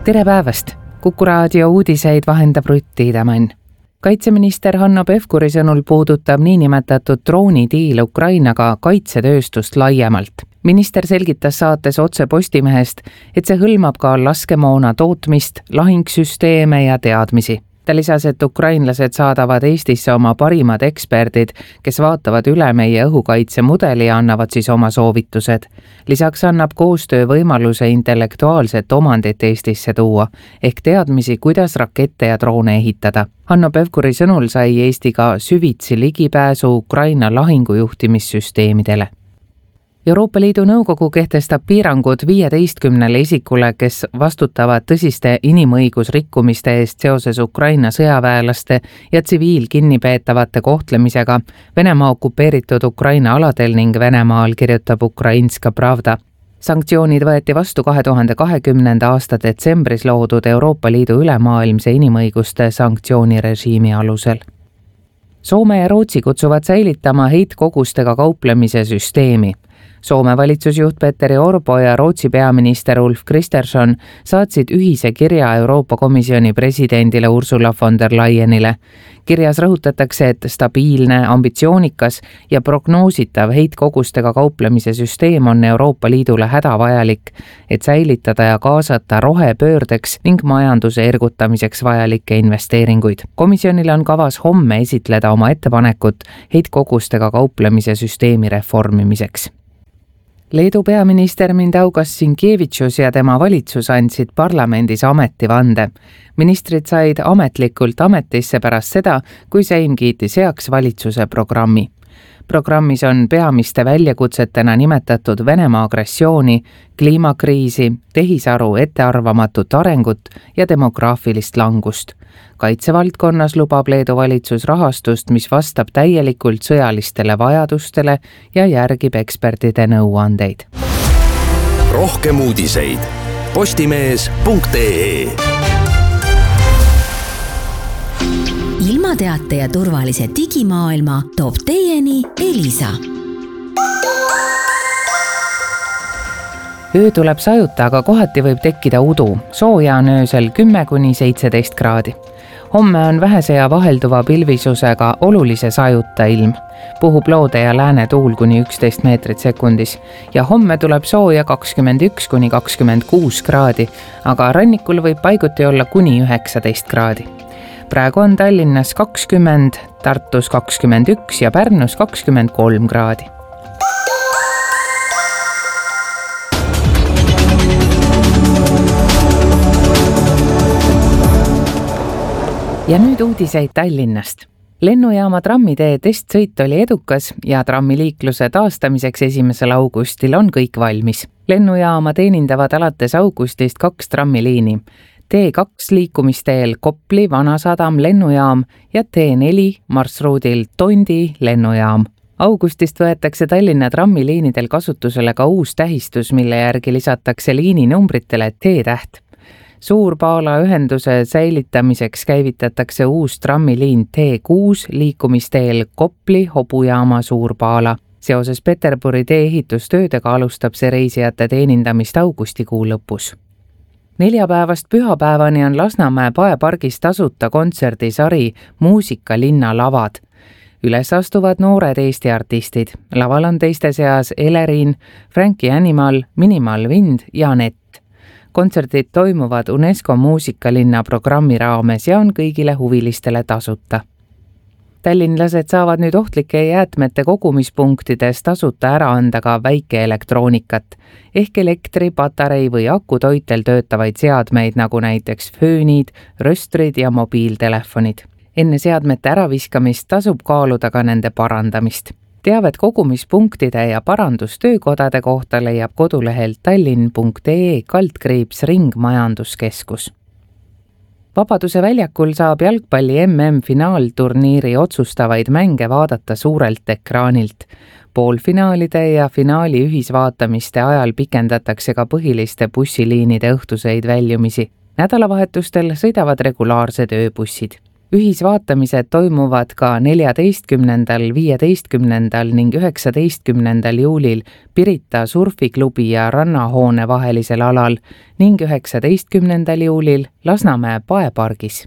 Tere päevast! Kuku raadio uudiseid vahendab Rutt Tiidemann. Kaitseminister Hanno Pevkuri sõnul puudutab niinimetatud droonidiil Ukrainaga kaitsetööstust laiemalt. Minister selgitas saates Otse Postimehest, et see hõlmab ka laskemoona tootmist, lahingsüsteeme ja teadmisi. Ta lisas, et ukrainlased saadavad Eestisse oma parimad eksperdid, kes vaatavad üle meie õhukaitsemudeli ja annavad siis oma soovitused. Lisaks annab koostöö võimaluse intellektuaalset omandit Eestisse tuua, ehk teadmisi, kuidas rakette ja droone ehitada. Hanno Pevkuri sõnul sai Eesti ka süvitsi ligipääsu Ukraina lahingujuhtimissüsteemidele. Euroopa Liidu Nõukogu kehtestab piirangud 15 isikule, kes vastutavad tõsiste inimõigusrikkumiste eest seoses Ukraina sõjaväelaste ja tsiviilkinnipeetavate kohtlemisega Venemaa okupeeritud Ukraina aladel ning Venemaal, kirjutab Ukrainska Pravda. Sanktsioonid võeti vastu 2020. aasta detsembris loodud Euroopa Liidu ülemaailmse inimõiguste sanktsioonirežiimi alusel. Soome ja Rootsi kutsuvad säilitama heitkogustega kauplemise süsteemi. Soome valitsusjuht Petteri Orpo ja Rootsi peaminister Ulf Kristersson saatsid ühise kirja Euroopa Komisjoni presidendile Ursula von der Leyenile. Kirjas rõhutatakse, et stabiilne, ambitsioonikas ja prognoositav heitkogustega kauplemise süsteem on Euroopa Liidule hädavajalik, et säilitada ja kaasata rohepöördeks ning majanduse ergutamiseks vajalikke investeeringuid. Komisjonile on kavas homme esitleda oma ettepanekut heitkogustega kauplemise süsteemi reformimiseks. Leedu peaminister Mindaugas Sinkevičius ja tema valitsus andsid parlamendis ametivande. Ministrid said ametlikult ametisse pärast seda, kui Seim kiitis heaks valitsuse programmi. Programmis on peamiste väljakutsetena nimetatud Venemaa agressiooni, kliimakriisi, tehisaru ettearvamatut arengut ja demograafilist langust. Kaitsevaldkonnas lubab Leedu valitsus rahastust, mis vastab täielikult sõjalistele vajadustele ja järgib ekspertide nõuandeid. Rohkem uudiseid postimees.ee. Ilmateate ja turvalise digimaailma toob teieni Elisa. Öö tuleb sajuta, aga kohati võib tekkida udu. Sooja on öösel 10–17 kraadi. Homme on vähese ja vahelduva pilvisusega olulise sajuta ilm. Puhub loode ja lääne tuul kuni 11 meetrit sekundis ja homme tuleb sooja 21–26 kraadi, aga rannikul võib paiguti olla kuni 19 kraadi. Praegu on Tallinnas 20, Tartus 21 ja Pärnus 23 kraadi. Ja nüüd uudiseid Tallinnast. Lennujaama trammitee testsõit oli edukas ja trammiliikluse taastamiseks 1. augustil on kõik valmis. Lennujaama teenindavad alates augustist 2 trammiliini. T2 liikumisteel Kopli, Vanasadam, lennujaam ja T4 marsruudil Tondi lennujaam. Augustist võetakse Tallinna trammiliinidel kasutusele ka uus tähistus, mille järgi lisatakse liini numbritele T-täht. Suurpaala ühenduse säilitamiseks käivitatakse uus trammiliin T6 liikumisteel Kopli, Hobujaama, Suurpaala. Seoses Peterburi tee ehitustöödega alustab see reisijate teenindamist augustikuu lõpus. 4 päevast pühapäevani on Lasnamäe Paepargis tasuta kontserdisari Muusikalinna lavad. Üles astuvad noored Eesti artistid. Laval on teiste seas Elerin, Frankie Animal, Minimal Wind ja Anett. Kontserdid toimuvad UNESCO Muusikalinna programmi raames ja on kõigile huvilistele tasuta. Tallinlased saavad nüüd ohtlike jäätmete kogumispunktides tasuta ära anda ka väikeelektroonikat, ehk elektri, patarei või akutoitel töötavaid seadmeid, nagu näiteks föönid, röstrid ja mobiiltelefonid. Enne seadmete äraviskamist tasub kaaluda ka nende parandamist. Teavet kogumispunktide ja parandustöökodade kohta leiab kodulehelt tallinn.ee/ringmajanduskeskus. Vabaduse väljakul saab jalgpalli MM-finaalturniiri otsustavaid mänge vaadata suurelt ekraanilt. Poolfinaalide ja finaali ühisvaatamiste ajal pikendatakse ka põhiliste bussiliinide õhtuseid väljumisi. Nädalavahetustel sõidavad regulaarsed ööbussid. Ühisvaatamised toimuvad ka 14., 15. ning 19. juulil Pirita surfiklubi ja rannahoone vahelisel alal ning 19. juulil Lasnamäe paepargis.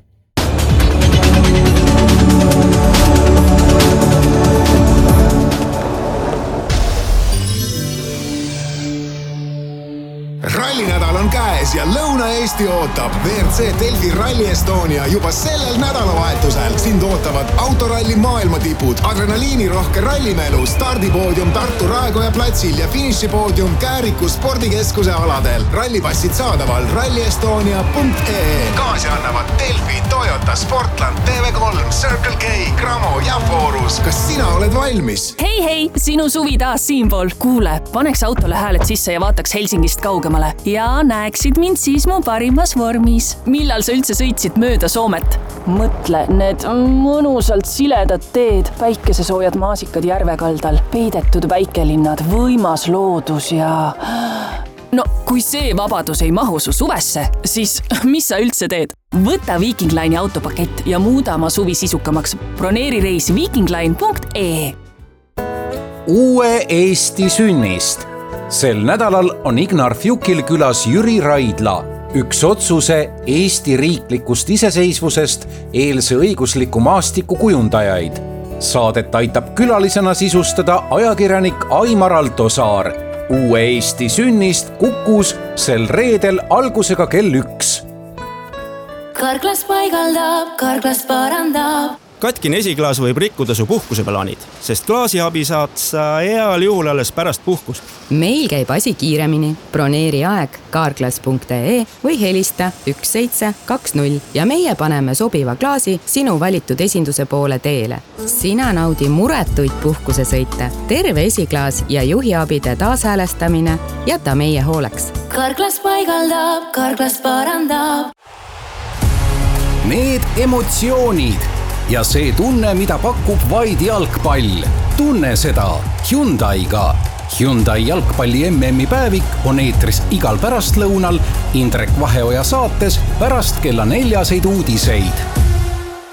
Rallinädal on käes ja Lõuna-Eesti ootab. WRC Delfi Rally Estonia juba sellel nädalavahetusel. Sind ootavad autoralli maailmatipud, adrenaliinirohke rallimelu, stardipoodium Tartu Raekoja platsil ja finišipoodium Kääriku spordikeskuse aladel. Rallipassid saadaval rallyestonia.ee. Kaasi annavad Delfi, Toyota, Sportland, TV3, Circle K, Gramo ja Forus. Kas sina oled valmis? Hei, sinu suvi taas siinpool. Kuule, paneks autole hääled sisse ja vaataks Helsingist kaugemale. Ja näeksid mind siis mu parimas vormis. Millal sa üldse sõitsid mööda Soomet? Mõtle, need mõnusalt siledad teed, päikesesoojad maasikad järvekaldal, peidetud väikelinnad, võimas loodus ja... No, kui see vabadus ei mahu su suvesse, siis mis sa üldse teed? Võta Viking Line'i autopakett ja muuda oma suvi sisukamaks. Broneeri reis vikingline.ee. Uue Eesti sünnist. Sel nädalal on Ignar Fjukil külas Jüri Raidla, üks otsuse Eesti riiklikust iseseisvusest eelse õigusliku maastiku kujundajaid. Saadet aitab külalisena sisustada ajakirjanik Aimar Altosaar. Uue Eesti sünnist Kukus sel reedel algusega kell 1. Karklas paigaldab, karklas parandab. Katkine esiklaas võib rikkuda su puhkuseplaanid, sest klaasiabi saad sa heal juhul alles pärast puhkust. Meil käib asi kiiremini. Broneeri aeg karklas.ee või helista 1720 ja meie paneme sobiva klaasi sinu valitud esinduse poole teele. Sina naudi muretuid puhkusesõite, terve esiklaas ja juhiabide taashäälestamine jäta meie hooleks. Karklas paigaldab, karklas parandab. Need emotsioonid ja see tunne, mida pakub vaid jalgpall. Tunne seda Hyundai'ga. Hyundai jalgpalli MM-i päevik on eetris igal pärastlõunal Indrek Vaheoja saates pärast kella 4 uudiseid.